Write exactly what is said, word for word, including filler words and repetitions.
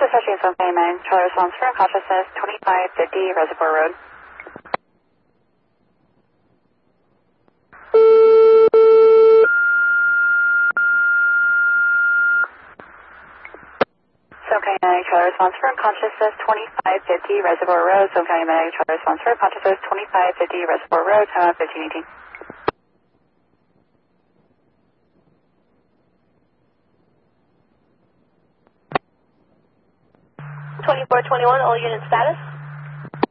Dispatching Sun Nine, Charlie response for unconsciousness, twenty-five fifty Reservoir Road. Sun Nine, Charlie response for unconsciousness, twenty-five fifty Reservoir Road. Sun Nine, Charlie response for unconsciousness, twenty-five fifty Reservoir Road, time out fifteen eighteen. twenty-four twenty-one, all unit status.